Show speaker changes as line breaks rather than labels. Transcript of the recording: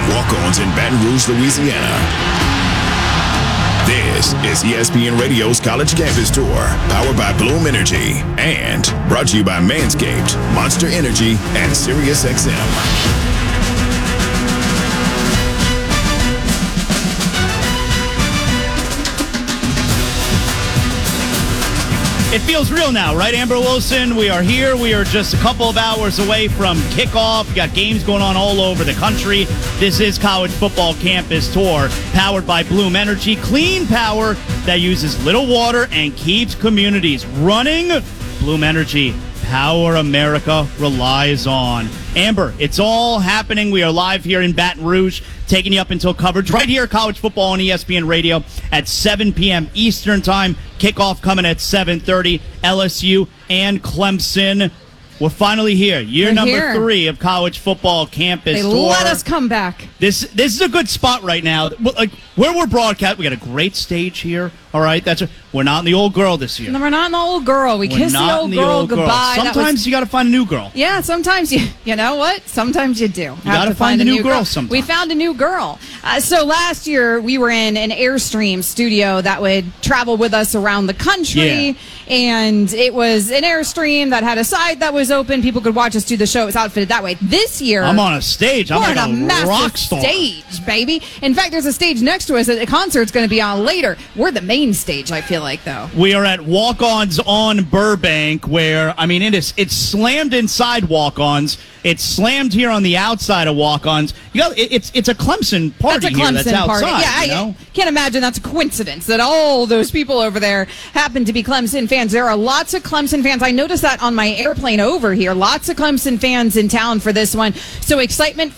Walk-Ons in Baton Rouge, Louisiana. This is ESPN Radio's College Campus Tour, powered by Bloom Energy, and brought to you by Manscaped, Monster Energy, and SiriusXM.
It feels real now, right, Amber Wilson? We are here. We are just a couple of hours away from kickoff. We got games going on all over the country. This is College Football Campus Tour, powered by Bloom Energy. Clean power that uses little water and keeps communities running. Bloom Energy, power America relies on. Amber, it's all happening. We are live here in Baton Rouge, taking you up until coverage right here, college football on ESPN Radio at 7 p.m. Eastern Time. Kickoff coming at 7:30. LSU and Clemson. We're finally here. Year number 3 of College Football Campus Tour.
They let us come back.
This is a good spot right now. Like where we're broadcast, we got a great stage here. All right, we're not in the old girl this year.
No, we're not in the old girl. We kissed the old girl goodbye.
Sometimes you got to find a new girl.
Yeah, sometimes you know what? Sometimes you do.
You got to find a new girl sometimes.
We found a new girl. So last year we were in an Airstream studio that would travel with us around the country.
Yeah.
And it was an Airstream that had a side that was open. People could watch us do the show. It was outfitted that way. This year,
I'm on a stage. I'm
like
a
massive
rock star.
Stage, baby. In fact, there's a stage next to us that a concert's going to be on later. We're the main stage, I feel like, though.
We are at Walk-Ons on Burbank, where, I mean, it's slammed inside Walk-Ons. It's slammed here on the outside of Walk-Ons. It's a Clemson party here that's outside.
Party. Yeah, I can't imagine that's a coincidence that all those people over there happen to be Clemson fans. There are lots of Clemson fans. I noticed that on my airplane over here. Lots of Clemson fans in town for this one. So excitement